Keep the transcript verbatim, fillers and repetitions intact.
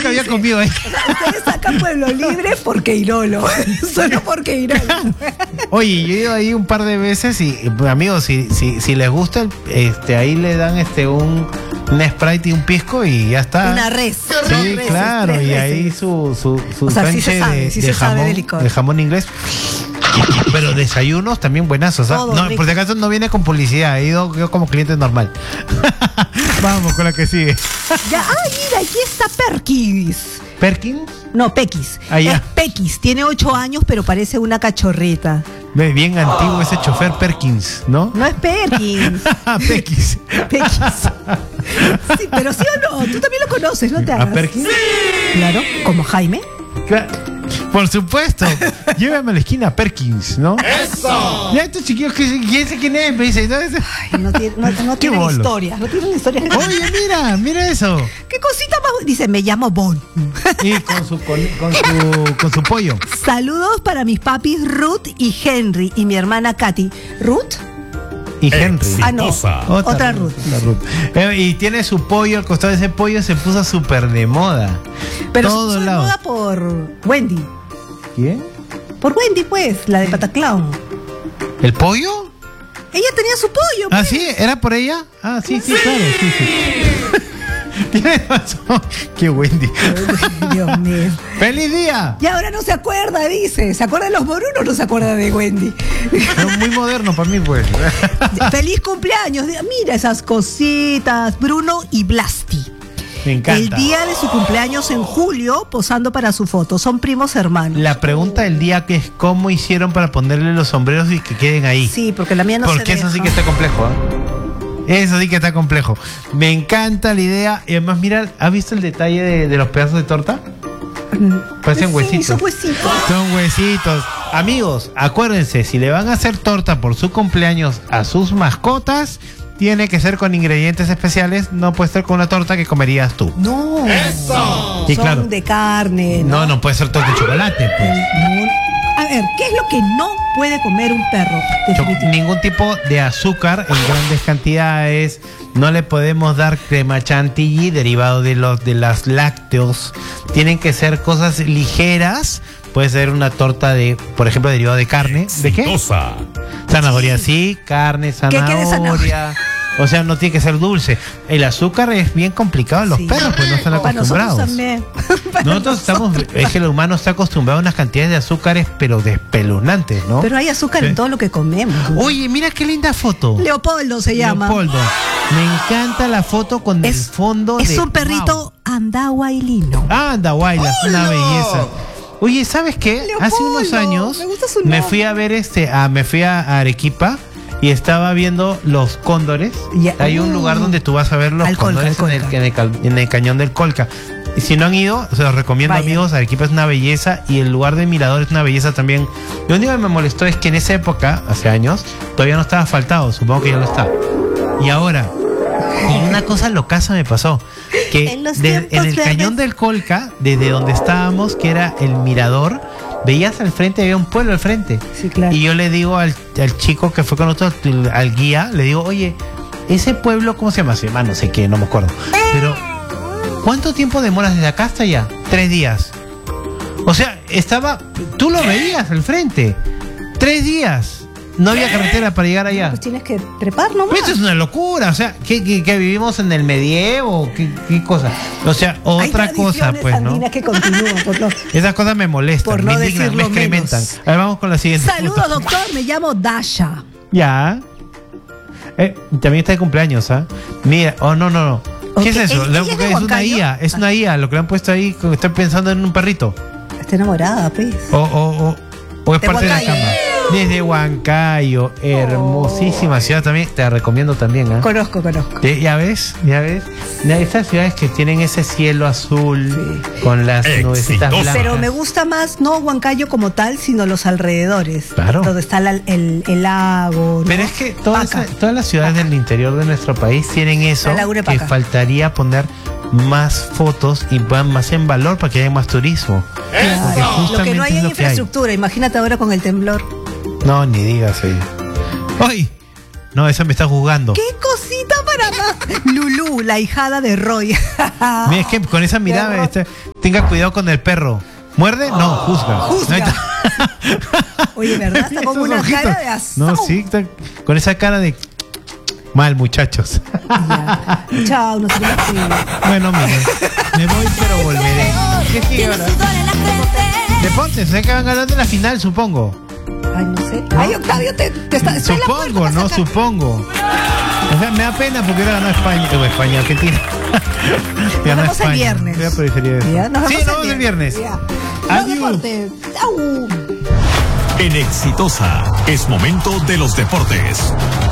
nunca había comido ahí. O sea, ustedes sacan Pueblo Libre por Queirolo. Solo por Queirolo. Oye, yo he ido ahí un par de veces y, amigos, si, si, si les gusta, este, ahí le dan este un, un Sprite y un pisco y ya está. Una res. Sí, reses, claro, y ahí reses. su, su, su O sea, sí sándwich se sabe, de, sí de se sabe jamón, de licor. de jamón inglés. Pero desayunos también buenazos. ¿Ah? Todo No, rico. por si acaso no viene con publicidad, he ido yo como cliente normal. Vamos con la que sigue. Ya, ah, mira, aquí está Perkins. ¿Perkins? No, Pequis. Ah, ya. Es Pequis, tiene ocho años, pero parece una cachorrita. Ve, bien antiguo ese chofer Perkins, ¿no? No es Perkins. Pequis. Pequis. Sí, pero sí o no, tú también lo conoces, ¿no te hagas? ¿A Perkins? Claro, como Jaime. Claro. Por supuesto. Llévame a la esquina Perkins, ¿no? ¡Eso! Ya estos chiquillos, ¿quién sé quién es? Me dice, ¿no? Ay, no, tiene, no, no Qué tienen bolos. historias, no tienen historias. Oye, mira, mira eso. ¿Qué cosita más? Dice, me llamo Bon. Y con su, con, con su, con su pollo. Saludos para mis papis Ruth y Henry y mi hermana Katy. ¿Ruth? Y Henry. Ah, no. Otra Otra Ruth. La Ruth. Eh, y tiene su pollo, al costado de ese pollo se puso súper de moda. Pero Todo se puso de lado. moda por Wendy. ¿Quién? Por Wendy, pues, la de Pataclown. ¿El pollo? Ella tenía su pollo. Ah, pues. sí, ¿era por ella? Ah, sí, sí, claro, sí, sí. Tienes razón. Qué Wendy. Dios mío. ¡Feliz día! Y ahora no se acuerda, dice. ¿Se acuerda de los morunos? No se acuerda de Wendy. Es muy moderno para mí, pues. Feliz cumpleaños. Mira esas cositas. Bruno y Blasti. Me encanta. El día de su cumpleaños en julio, posando para su foto. Son primos hermanos. La pregunta del día que es cómo hicieron para ponerle los sombreros y que queden ahí. Sí, porque la mía no se Porque eso deja. sí que está complejo, ¿eh? Eso sí que está complejo. Me encanta la idea. Y además, mira, ¿has visto el detalle de, de los pedazos de torta? Parecen Sí, huesitos. son huesitos. Son huesitos. Amigos, acuérdense, si le van a hacer torta por su cumpleaños a sus mascotas, tiene que ser con ingredientes especiales. No puede ser con una torta que comerías tú. No. ¡Eso! Sí, Son claro. de carne. No, no puede ser torta de chocolate, pues. No. A ver, ¿qué es lo que no puede comer un perro? Cho- Definitivo. ningún tipo de azúcar en grandes cantidades. No le podemos dar crema chantilly derivado de los de las lácteos. Tienen que ser cosas ligeras. Puede ser una torta de, por ejemplo, derivado de carne. ¿De qué? Exitosa. Zanahoria sí, carne, ¿Qué quede zanahoria. zanahoria? O sea, no tiene que ser dulce. El azúcar es bien complicado en los Sí. perros, pues no están Para nosotros acostumbrados. también. Para Nosotros estamos, es que el humano está acostumbrado a unas cantidades de azúcares, pero despeluznantes, ¿no? Pero hay azúcar Sí. en todo lo que comemos. Oye, mira qué linda foto. Leopoldo se llama. Leopoldo. Me encanta la foto con Es- el fondo Es de... un perrito andahuaylino. Ah, anda, guayla, es una belleza. Oye, ¿sabes qué? Hace unos Leopoldo, años me gusta su me nombre. fui a ver este, a, me fui a Arequipa y estaba viendo los cóndores. Ya. Hay un Mm. lugar donde tú vas a ver los Al Colca, cóndores al en, el, Colca. en el cal- en el cañón del Colca. Y si no han ido, se los recomiendo, Vayan. amigos. Arequipa es una belleza y el lugar de Mirador es una belleza también. Lo único que me molestó es que en esa época, hace años, todavía no estaba asfaltado. Supongo que ya lo está. Y ahora, y una cosa locaza me pasó. Que En los de- tiempos en el verdes. cañón del Colca, desde donde estábamos, que era el mirador, veías al frente, había un pueblo al frente. Sí, claro. Y yo le digo al, al chico que fue con nosotros, al- al guía, le digo, oye, ese pueblo, ¿cómo se llama? Se llama no sé qué, no me acuerdo. Pero, ¿cuánto tiempo demoras desde acá hasta allá? Tres días. O sea, estaba, tú lo veías al frente. Tres días. No había carretera para llegar allá. Pues tienes que trepar nomás. Pues esto es una locura, o sea, que, que, que vivimos en el medievo, ¿qué, qué cosa? O sea, Hay otra cosa, tradiciones pues, ¿no? andinas que continúan. Por lo- Esas cosas me molestan, Por me no indignan, me decirlo excrementan. menos. A ver, vamos con la siguiente. Saludos, doctor. Me llamo Dasha. Ya. Eh, también está de cumpleaños, ¿ah? Mira, oh, no, no, no. ¿Qué Ok, es eso? ¿ella Le- es de es una Huancayo? I A, es Ah. una I A, lo que le han puesto ahí, que estoy pensando en un perrito. Está enamorada, pues. O, o, o, o es De parte de la Huancayo. cama. Desde Huancayo, hermosísima ciudad también, te la recomiendo también, ¿ah? Conozco, conozco. Sí, ya ves, ya ves. Ya estas ciudades que tienen ese cielo azul Sí. con las nubecitas Exitosa. blancas. Pero me gusta más no Huancayo como tal, sino los alrededores. Claro. Donde está la- el, el lago. ¿no? Pero es que todas, Paca. todas las ciudades del interior de nuestro país tienen eso, La Laguna de que Paca. faltaría poner más fotos y van más en valor para que haya más turismo. Porque Lo que justamente no hay es es lo que hay. infraestructura. Imagínate ahora con el temblor. No, ni digas ahí. Hoy, No, esa me está juzgando. ¿Qué cosita para más? Lulú, la hijada de Roy. Mira, es que con esa mirada, Perro. este, tenga cuidado con el perro. ¿Muerde? No, juzga. Juzga. No, está- Oye, ¿verdad? Está como Esos una ojitos. cara de asado. No, sí, está con esa cara de mal, muchachos. Ya. Chao, no sé qué más. Bueno, miren, me voy pero volveré. ¿Qué sigue ahora? Deportes, sé que van ganando en la final, supongo. Ay, no sé. Ay, Octavio, te, te está. estoy en la puerta Supongo, para no sacar- supongo. O sea, me da pena porque ahora ganó España, o España, Argentina. Nos Ganó vemos el España. viernes. Ya prefería eso. Ya, nos Sí, vemos nos vemos el viernes. Ya. Los Adiós. deportes. Au. En Exitosa es momento de los deportes.